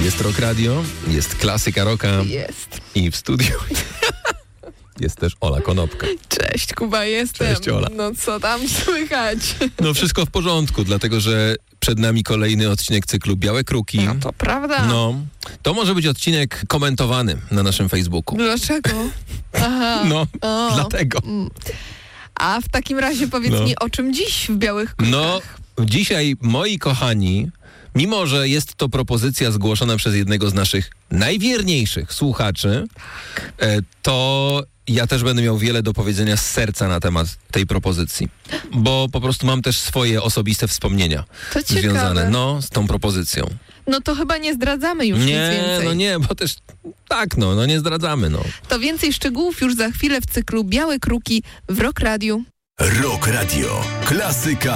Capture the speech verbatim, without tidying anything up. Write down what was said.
Jest Rock Radio, jest klasyka rocka. Jest. I w studiu jest też Ola Konopka. Cześć, Kuba, jestem. Cześć, Ola. No co tam słychać? No wszystko w porządku, dlatego że przed nami kolejny odcinek cyklu Białe Kruki. No to prawda. No, to może być odcinek komentowany na naszym Facebooku. Dlaczego? Aha. No, O. dlatego. A w takim razie powiedz No. mi, o czym dziś w Białych Krukach? No, dzisiaj, moi kochani, mimo że jest to propozycja zgłoszona przez jednego z naszych najwierniejszych słuchaczy, e, to ja też będę miał wiele do powiedzenia z serca na temat tej propozycji. Bo po prostu mam też swoje osobiste wspomnienia To ciekawe. związane no, z tą propozycją. No to chyba nie zdradzamy już nic Nie, więcej. no nie, bo też tak, no, no nie zdradzamy, no. To więcej szczegółów już za chwilę w cyklu Białe Kruki w Rock Radiu. Rock Radio. Klasyka